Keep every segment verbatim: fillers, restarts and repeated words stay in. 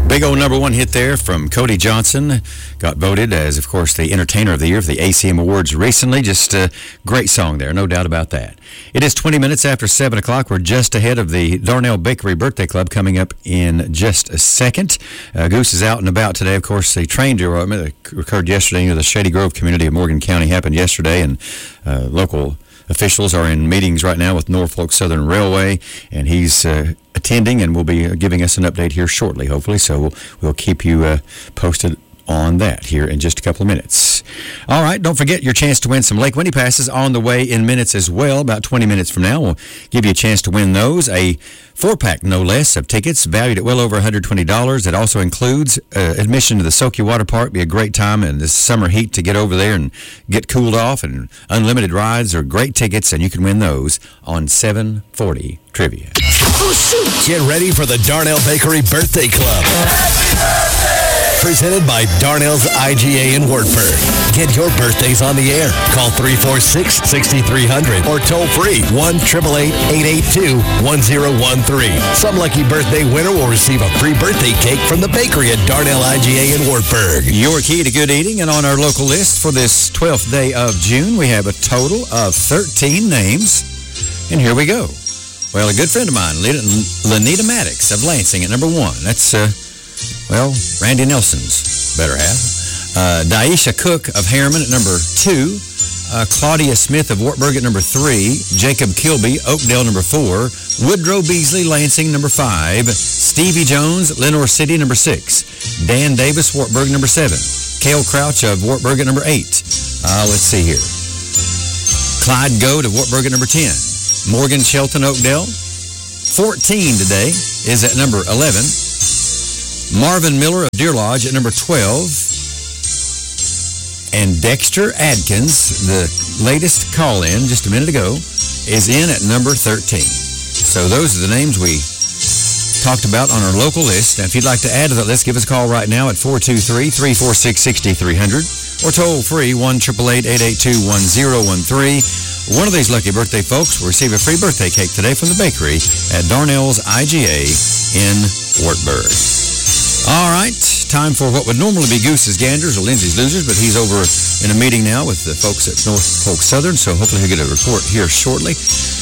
Big old number one hit there from Cody Johnson. Got voted as, of course, the Entertainer of the Year for the A C M Awards recently. Just a great song there, no doubt about that. It is twenty minutes after seven o'clock. We're just ahead of the Darnell Bakery Birthday Club coming up in just a second. Uh, Goose is out and about today. Of course, the train derailment that occurred yesterday in the Shady Grove community of Morgan County happened yesterday, and uh, local officials are in meetings right now with Norfolk Southern Railway, and he's uh, attending and will be giving us an update here shortly, hopefully. So we'll, we'll keep you uh, posted on that here in just a couple of minutes. All right, don't forget your chance to win some Lake Winnie passes on the way in minutes as well. About twenty minutes from now, we'll give you a chance to win those. A four-pack, no less, of tickets valued at well over one hundred twenty dollars. It also includes uh, admission to the Soaky Water Park. Be a great time in this summer heat to get over there and get cooled off. And unlimited rides are great tickets, and you can win those on seven forty Trivia. Get ready for the Darnell Bakery Birthday Club. Presented by Darnell's I G A in Wartburg. Get your birthdays on the air. Call three four six, six three zero zero or toll free one eight eight eight, eight eight two, one zero one three. Some lucky birthday winner will receive a free birthday cake from the bakery at Darnell I G A in Wartburg. Your key to good eating, and on our local list for this twelfth day of June, we have a total of thirteen names. And here we go. Well, a good friend of mine, Lanita Maddox of Lansing at number one. That's, uh, well, Randy Nelson's better half. Uh, Daisha Cook of Harriman at number two. Uh, Claudia Smith of Wartburg at number three. Jacob Kilby, Oakdale, number four. Woodrow Beasley, Lansing, number five. Stevie Jones, Lenore City, number six. Dan Davis, Wartburg, number seven. Cale Crouch of Wartburg at number eight. Uh, let's see here. Clyde Goad of Wartburg at number ten. Morgan Shelton, Oakdale. fourteen today is at number eleven. Marvin Miller of Deer Lodge at number twelve. And Dexter Adkins, the latest call-in just a minute ago, is in at number thirteen. So those are the names we talked about on our local list. Now, if you'd like to add to that list, give us a call right now at four two three, three four six, six three zero zero or toll free one eight eight eight, eight eight two, one zero one three. One of these lucky birthday folks will receive a free birthday cake today from the bakery at Darnell's I G A in Wartburg. All right, time for what would normally be Goose's Ganders or Lindsay's Losers, but he's over in a meeting now with the folks at Norfolk Southern, so hopefully he'll get a report here shortly.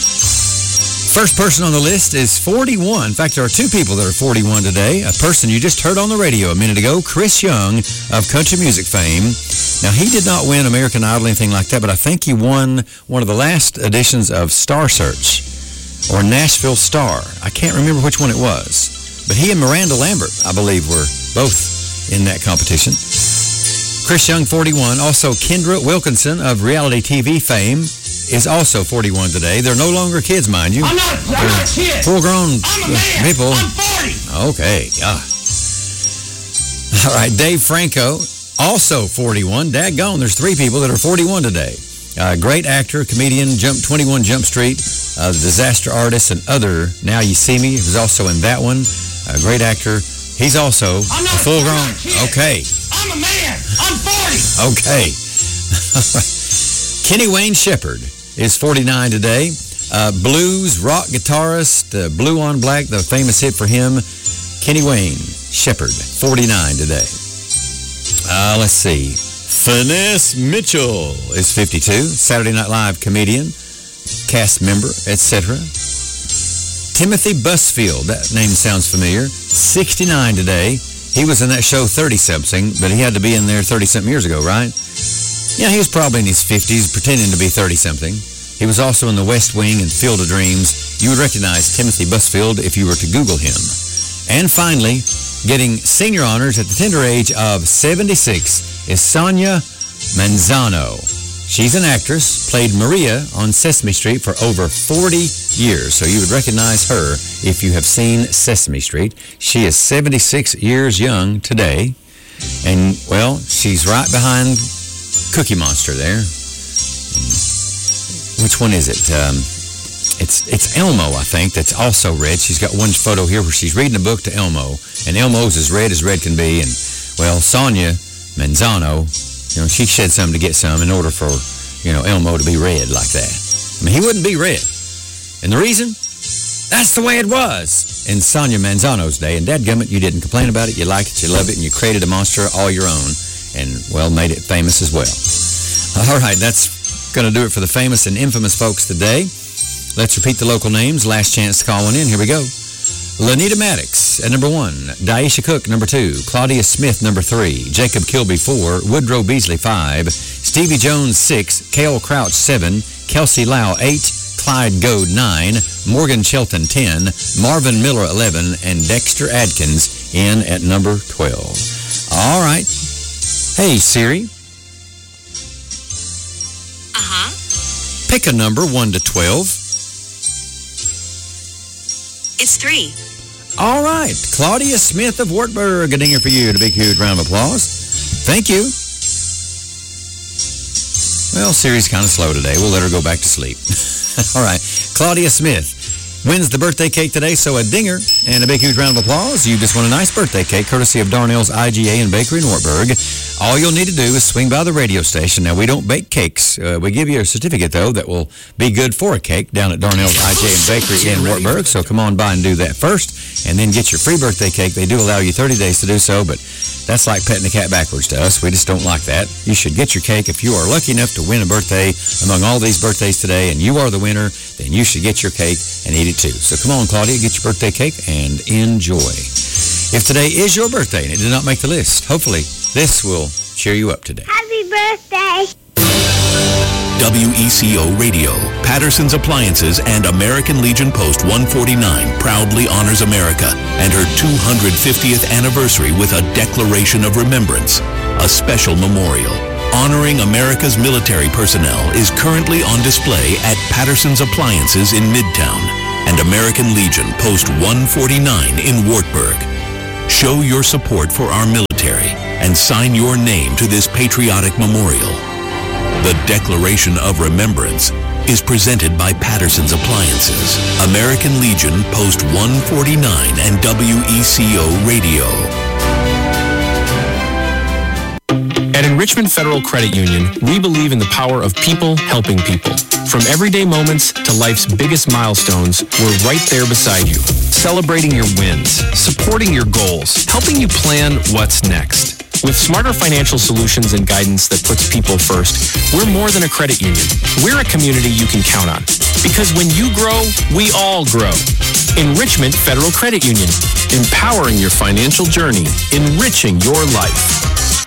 First person on the list is forty-one. In fact, there are two people that are forty-one today. A person you just heard on the radio a minute ago, Chris Young of country music fame. Now, he did not win American Idol or anything like that, but I think he won one of the last editions of Star Search or Nashville Star. I can't remember which one it was. But he and Miranda Lambert, I believe, were both in that competition. Chris Young, forty-one. Also, Kendra Wilkinson of reality T V fame is also forty-one today. They're no longer kids, mind you. I'm not, I'm not a kid. Full-grown I'm a man. people. I'm forty. Okay, yeah. All right, Dave Franco, also forty-one. Daggone, there's three people that are forty-one today. Uh, great actor, comedian, Jump twenty-one Jump Street, uh, the Disaster Artist, and other. Now You See Me, who's also in that one. A great actor. He's also I'm not a full-grown. I'm not a kid. Okay. I'm a man. I'm forty. Okay. Kenny Wayne Shepherd is forty-nine today. Uh, blues, rock guitarist, uh, Blue on Black, the famous hit for him. Kenny Wayne Shepherd, forty-nine today. Uh, let's see. Finesse Mitchell is fifty-two. Saturday Night Live comedian, cast member, et cetera. Timothy Busfield, that name sounds familiar. sixty-nine today. He was in that show thirty-something, but he had to be in there thirty-something years ago, right? Yeah, he was probably in his fifties, pretending to be thirty-something. He was also in The West Wing and Field of Dreams. You would recognize Timothy Busfield if you were to Google him. And finally, getting senior honors at the tender age of seventy-six is Sonia Manzano. She's an actress, played Maria on Sesame Street for over forty years, so you would recognize her if you have seen Sesame Street. She is seventy-six years young today, and, well, she's right behind Cookie Monster there. Which one is it? Um, it's it's Elmo, I think, that's also red. She's got one photo here where she's reading a book to Elmo, and Elmo's as red as red can be, and, well, Sonia Manzano, you know, she shed some to get some in order for, you know, Elmo to be red like that. I mean, he wouldn't be red. And the reason? That's the way it was in Sonia Manzano's day. And dadgummit, you didn't complain about it. You liked it, you loved it, and you created a monster all your own and, well, made it famous as well. All right, that's going to do it for the famous and infamous folks today. Let's repeat the local names. Last chance to call one in. Here we go. Lanita Maddox at number one. Daisha Cook, number two. Claudia Smith, number three. Jacob Kilby, four. Woodrow Beasley, five. Stevie Jones, six. Cale Crouch, seven. Kelsey Lau, eight. Clyde Goad, nine. Morgan Shelton, ten. Marvin Miller, eleven. And Dexter Adkins in at number twelve. All right. Hey, Siri. Uh-huh. Pick a number, one to twelve. It's three. All right. Claudia Smith of Wartburg, a dinger for you. And a big, huge round of applause. Thank you. Well, Siri's kind of slow today. We'll let her go back to sleep. All right. Claudia Smith wins the birthday cake today, so a dinger and a big, huge round of applause. You just won a nice birthday cake, courtesy of Darnell's I G A and Bakery in Wartburg. All you'll need to do is swing by the radio station. Now, we don't bake cakes. Uh, we give you a certificate, though, that will be good for a cake down at Darnell's I G A and Bakery in Wartburg. So come on by and do that first, and then get your free birthday cake. They do allow you thirty days to do so, but that's like petting a cat backwards to us. We just don't like that. You should get your cake. If you are lucky enough to win a birthday among all these birthdays today, and you are the winner, then you should get your cake and eat it too. So come on, Claudia, get your birthday cake and enjoy. If today is your birthday and it did not make the list, hopefully this will cheer you up today. Happy birthday! W E C O Radio, Patterson's Appliances, and American Legion Post one forty-nine proudly honors America and her two hundred fiftieth anniversary with a declaration of remembrance, a special memorial honoring America's military personnel is currently on display at Patterson's Appliances in Midtown and American Legion Post one forty-nine in Wartburg. Show your support for our military and sign your name to this patriotic memorial. The Declaration of Remembrance is presented by Patterson's Appliances, American Legion Post one forty-nine, and W E C O Radio. At Enrichment Federal Credit Union, we believe in the power of people helping people. From everyday moments to life's biggest milestones, we're right there beside you, celebrating your wins, supporting your goals, helping you plan what's next. With smarter financial solutions and guidance that puts people first, we're more than a credit union. We're a community you can count on. Because when you grow, we all grow. Enrichment Federal Credit Union. Empowering your financial journey. Enriching your life.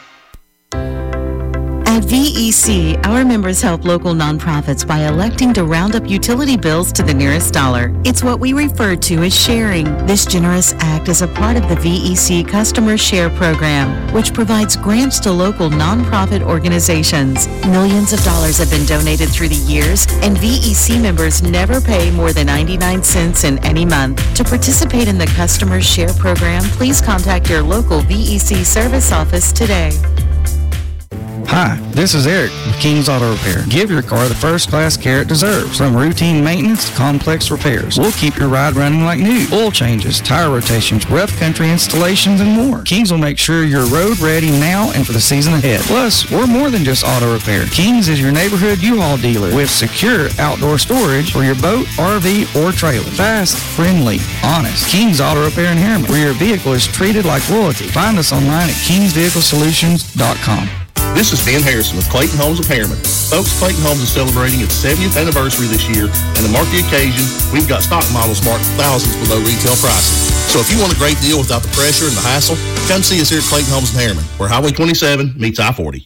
At V E C, our members help local nonprofits by electing to round up utility bills to the nearest dollar. It's what we refer to as sharing. This generous act is a part of the V E C Customer Share Program, which provides grants to local nonprofit organizations. Millions of dollars have been donated through the years, and V E C members never pay more than ninety-nine cents in any month. To participate in the Customer Share Program, please contact your local V E C service office today. Hi, this is Eric with King's Auto Repair. Give your car the first-class care it deserves. From routine maintenance to complex repairs, we'll keep your ride running like new. Oil changes, tire rotations, rough country installations, and more. King's will make sure you're road ready now and for the season ahead. Plus, we're more than just auto repair. King's is your neighborhood U-Haul dealer with secure outdoor storage for your boat, R V, or trailer. Fast, friendly, honest. King's Auto Repair in Harriman, where your vehicle is treated like royalty. Find us online at kings vehicle solutions dot com. This is Ben Harrison with Clayton Homes of Harriman. Folks, Clayton Homes is celebrating its seventieth anniversary this year, and to mark the occasion, we've got stock models marked thousands below retail pricing. So if you want a great deal without the pressure and the hassle, come see us here at Clayton Homes of Harriman, where Highway twenty-seven meets I forty.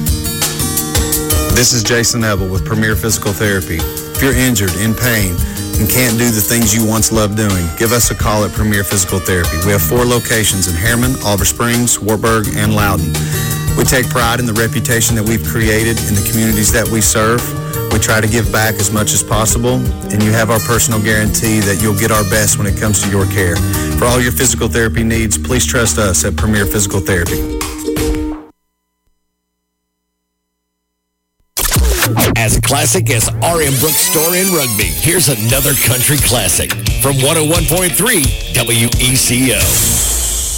This is Jason Ebel with Premier Physical Therapy. If you're injured, in pain, and can't do the things you once loved doing, give us a call at Premier Physical Therapy. We have four locations in Harriman, Oliver Springs, Wartburg, and Loudon. We take pride in the reputation that we've created in the communities that we serve. We try to give back as much as possible, and you have our personal guarantee that you'll get our best when it comes to your care. For all your physical therapy needs, please trust us at Premier Physical Therapy. As classic as R M Brooks Store in Rugby, here's another country classic from one oh one point three W E C O.